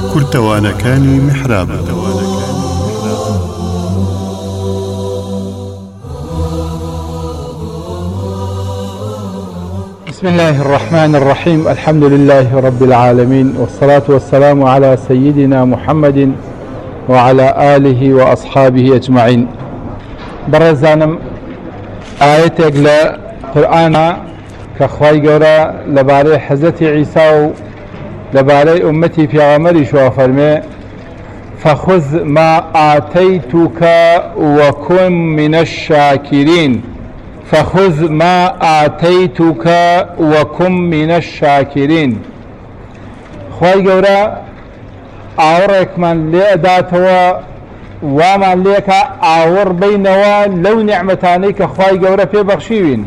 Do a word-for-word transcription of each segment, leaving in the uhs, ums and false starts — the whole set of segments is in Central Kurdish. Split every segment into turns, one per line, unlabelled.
کورتەوانەکانی میحراب.
بسم الله الرحمن الرحيم. الحمد لله رب العالمين، والصلاة والسلام على سيدنا محمد وعلى آله وأصحابه أجمعين. برزانم آياتك لقرآن كخواي قورا لباري حزة عيسى لباري أمتي في غمري شو فرمي فخذ ما آتيتك وكن من الشاكرين. فخذ ما آتيتك وكن من الشاكرين. خواهي قورا آورك من لأداتوا ومن ليك آور بينوا لو نعمتانيك خواهي قورا في بخشيوين.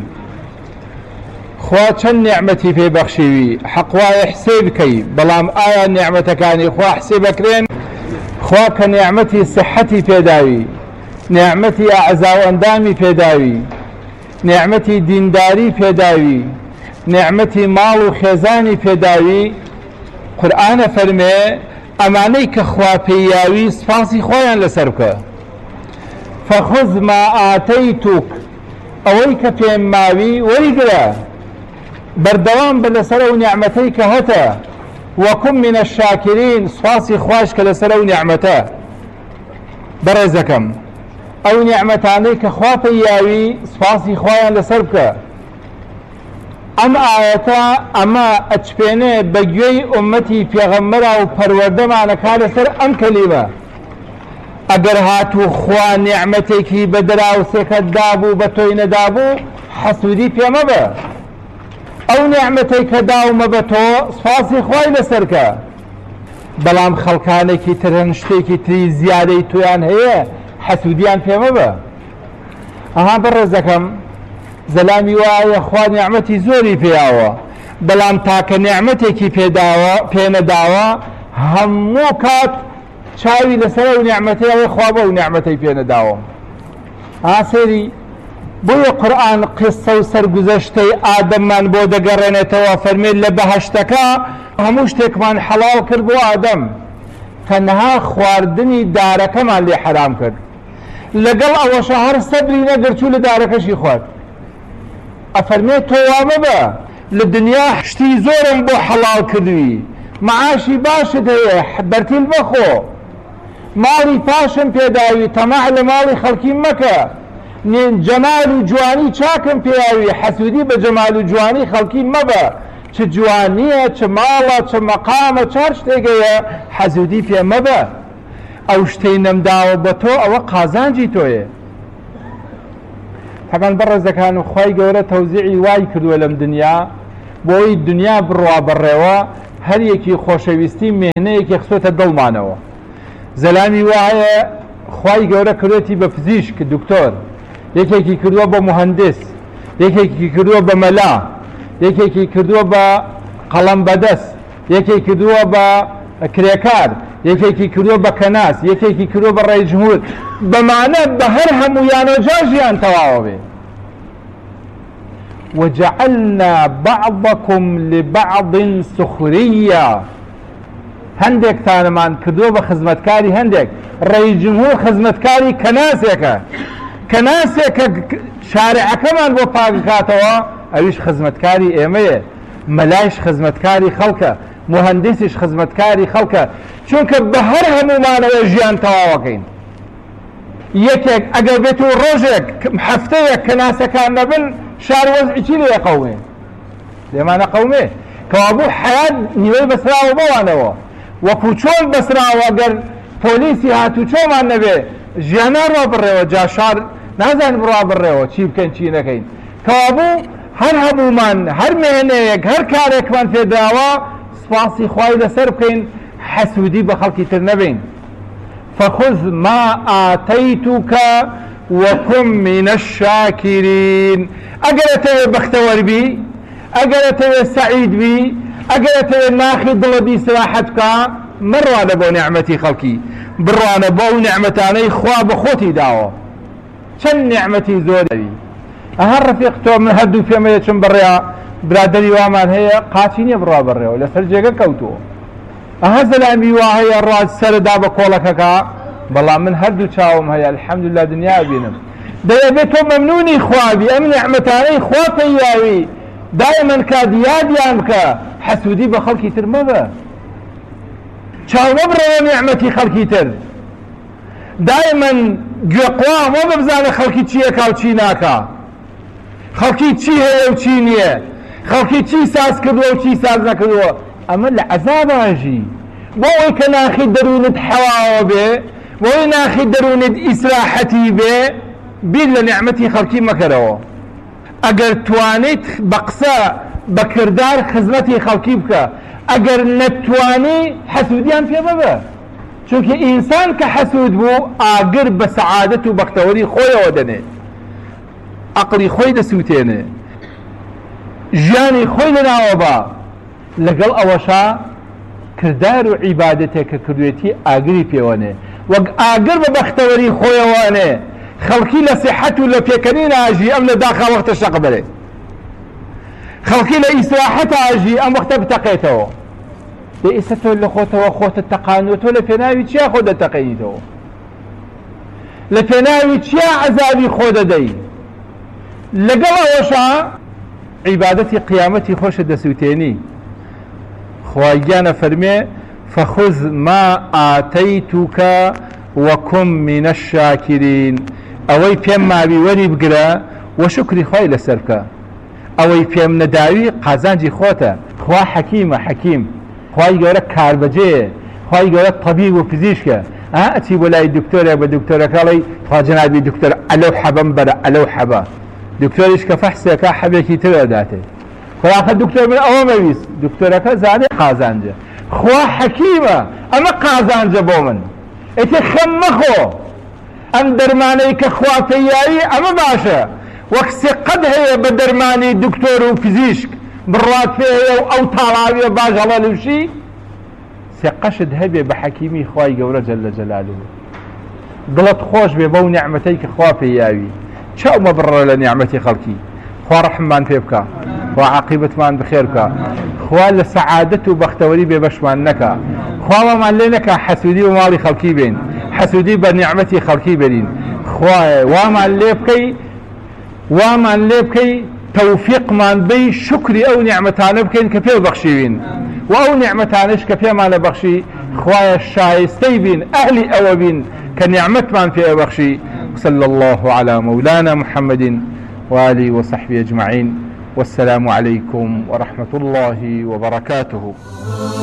خوا چەند نعمەتی پێ بەخشیوی حەق وایە حسێ بکەی، بەڵام ئایا نعمەتەکانی خوا حسێ بکرێن؟ خوا کە نعمەتی سحەتی پێداوی، نعمەتی ئەعزا و ئەندامی پێداوی، نعمەتی دینداری پێداوی، نعمەتی ماڵ و خێزانی پێداوی، قورئانە فەرمێ ئەمانەی کە خوا پێیاوی سپاسی خۆیان لەسەر بکە. فەخذ ما ئاتەیتوک، ئەوەی کە پێم ماوی وەریگرە، بەردەوام بە لەسەر ئەو نعمەتەی کە هەتە، وەکن من الشاکرین، سپاسی خوش کە لەسەر ئەو نعمەتە. بەڕێزەکەم، ئەو نعمەتانەی کە خوا پێیاوی سپاسی خۆیان لەسەر بکە. ئەم ئاەتە ئەمە ئەچپێنێ بە گوێی ئومەتی پێغەمبەرە و پەروەردەمانەکا لەسەر ئەم کەلیمە. ئەگەر هاتوو خوا نعمەتێکی بە دراوسێکت دابوو بە تۆی نەدابوو، حەسوودی پێمەبە. ئەو نعمەتەی کە داومە بە تۆ سپاسی خوای لەسەرکە، بەڵام خەڵکانێکی تر هەن شتێکی تری زیادەی تۆیان هەیە، حەسوودیان پێمەبە. ئەها بەڕێزەکەم، زەلامی وایە خوا نعمەتی زۆری پێیاوە، بەڵام تاکە نعمەتێکی پێنەداوە هەموو کات چاوی لەسەر ئەو نعمەتەیە خوا بە ئەو نعمەتەی پێنەداوە. ئا سێری بۆیە قورئان قسە و سەرگوزەشتەی ئادەممان بۆ دەگەڕێنێتەوە، فەرمێت لە بەهەشتەکە هەموو شتێکمان حەڵاڵ کرد بۆ ئادەم، تەنها خواردنی دارەکەمان لێ حەرام کرد. لەگەڵ ئەوەشە هەر سەبری نەگرچوو لە دارەکەشی خوارد. ئەفەرمێت تۆ وا مەبە، لە دنیا شتی زۆرم بۆ حەڵاڵ کردووی، معاشی باشت هەیە، بەرتیل بەخۆ، ماڵی پاشم پێداوی، تەماع لە ماڵی خەڵکی مەکە، جەمال و جوانی چاکم پێیاوی، حەسوودی بە جەمال و جوانی خەڵکی مەبە، چ جوانیە، چ ماڵە، چ مەقامە، چار شتێکەیە، حەسوودی پێ مەبە. ئەو شتەی نەمداوە بە تۆ ئەوە قازانجی تۆیە. تەبەن بەڕێزەکان، و خوای گەورە تەوزیعی وای کردووە لەم دنیا بۆی دنیا بڕوا بەڕێوە، هەر یەکی خۆشەویستی مێهنەیەکی خسۆتە دڵمانەوە. زەلامی وایە خوای گەورە کردوێتی بە پزیشک دکتۆر، یەکێکی کردووە بە مهندس، یەکێکی کردووە بە مەلا، یەکێکی کردووە بە قەڵەم بەدەست، یەکێکی کردووە بە کرێکار، یەکێکی کردووە بە کەناس، یەکێکی کردووە بە ڕێجمهور، بەمانە بە هەر هەموویانەوە جاژیان تەواوە بێ. وجعلنا بعضكم لبعض سخريا، هەندێکتانمان کردووە بە خزمەتکاری هەندێک. ڕێجمهور خزمەتکاری کەناسێکە، کەناسێکە شارعەکەمان بۆ پاکاتەوە، ئەویش خزمەتکاری ئێمەیە. مەلایش خزمەتکاری خەڵکە، مهندسیش خزمەتکاری خەڵکە، چونکە بە هەر هەمومانەوە ژیان تەواوەکەین. یەکێک ئەگەر بێت و ڕۆژێک هەفتەیەک کەناسەکان نەبن، شار وەزعی لێ قەومێ، لێمانە قەومێ کەوابوو حەیات نیوەی بەسراوە بەوانەوە. وەکو چۆن بەسراوە، گەر پۆلیسی هاتوو چۆمان نەبێ، ژیانە ڕوا بڕێەوە، جا شار نازانین بڕوا بڕێەوە، چی بکەین چی نەکەین. کەوابوو هەر هەمومان، هەر مێنەیەک، هەر کارێکمان پێداوە سپاسی خوای لەسەر بکەین، حەسوودی بە خەڵکی تر نەبین. فخذ ما آتيتك وكن من الشاكرين. ئەگەر ئەتەوێ بەختەوەر بی، ئەگەر ئەتەوێ سەعید بی، ئەگەر ئەتەوێ ناخی دڵەبی سراحەت بکە، مەڕوانە بۆ نعمەتی خەڵکی، بڕوانە بۆ ئەو نعمەتانەی خوا بە خۆتی داوە. چەند نعمەتی زۆری. ئەها ڕەفیق تۆ من هەردوو پێمەیە چم بڕێە برادری وامان هەیە، قاچی نییە بڕوا بڕێەوە، لەسەر جێگە کەوتووە. ئەها زەلامی وا هەیە ڕاست سەردا بە کۆڵەکەکە بەڵام من هەردوو چاوم هەیە الحەمدوللا دنیا بینم دەیەبێت تۆ مەمنونی خوابی ئەم نعمەتانەی خوا پەیاوی دایمەن کات یادیان بکە حەسوودی بە خەڵکی تر مەبە چاو مەبڕەوە نعمەتی خەڵکی تر دایمەن گوێقوا مەبە بزانە خەڵکی چیەکا و چی ناکا خەڵکی چی هەیە و چی نییە خەڵکی چی ساز کردووە و چی ساز نەکردووە ئەمە لە عەزاباژی بۆ ئەوەی کە ناخی دەروونت حەواوە بێ بۆ ئەوەی ناخی دەروونت ئیسراحەتی بێ بیر لە نعمەتی خەڵکی مەکەرەوە ئەگەر توانیت بە قسە بە کردار خزمەتی خەڵکی بکە ئەگەر نەتوانی حەسوودیان پێ ببە چونکە ئینسان کە حەسوود بوو ئاگر بە سەعادەت و بەختەوەری خۆیەوە دەنێت عەقڵی خۆی دەسووتێنێ ژیانی خۆی لەناوە بە لەگەڵ ئەوەشا کردار و عیبادەتێک کە کردوێتی ئاگری پێوەنێ وەک ئاگر بە بەختەوەری خۆیەوەنێ خەڵکی لە سیحەت و لە پێکەنی ناژی ئەم لە داخا وەختە شەق بەرێ خەڵکی لە ئیسراحەت ئاژی ئەم وەختە بتەقێتەوە دە ئێستا تۆ لە خۆتەوە خۆتت تەقانوە تۆ لە پێناوی چیا خۆ دەتەقێنیتەوە لە پێناوی چیا عەزابی خۆ دەدەی لەگەڵ ئەوەشا عیبادەتی قیامەتی خۆشە دەسووتێنی خوای گیانە فەرمێ فەخوذ ما ئاتەیتوکە وەکن منە الشاکرین ئەوەی پێم ماوی وەری بگرە وە شوکری خۆی لەسەر بکە ئەوەی پێم نەداوی قازانجی خۆتە خوا حەکیمە حەکیم خوای گەورە کاربەجێیە خوای گەورە تەبیب و پزیشکە ئا ئەچی بۆ لای دکتۆرە بە دکتۆرەکەڵی خوا جەنابی دکتۆر ئەلەو حەبەم بەرە ئەلەو حەبە دکتۆریش کە فەحسێکە حەبێکی تر دەداتێ خۆراخە دکتۆر من ئەوە مەویست دکتۆرەکە زانێ قازانجە خوا حەکیمە ئەمە قازانجە بۆ من ئێتێ خەم مەخۆ ئەم دەرمانەی کە خوا پەیاوی ئەمە باشە وەک سێقەت هەیە بە دەرمانی دکتۆر و پزیشک بڕات پێ هەیە و ئەو تاڵاویە باش هەڵە لوشی سێقەشت هەبێ بە حەکیمی خوای گەورە جەلە جەلالوه دڵت خۆش بێ بەو نعمەتەی کە خوا پەیاوی چاو مەبڕە لە نعمەتی خەڵکی خوا ڕەحممان پێ بکە خوا عاقیبەتمان بخێر بکە خوا لە سەعادەت و بەختەوەری بێبەشمان نەکە خوا وەمان لێ نەکە حەسوودی و ماڵی خەڵکی بین حەسوودی بە نعمەتی خەڵکی بەرین خوایە وامان لێ بکەی وامان لێ بکەی تەوفیقمان بی شکری ئەو نعمەتانە بکەین کە پێ بەخشیوین و ئەو نعمەتانش کە پێمانە بەخشی خوایە شایستەی بین ئەهلی ئەوە بین کە نعمەتمان پێ بەخشی صلى الله على مولانا محمد وآله وصحبه أجمعين والسلام عليكم ورحمة الله وبركاته.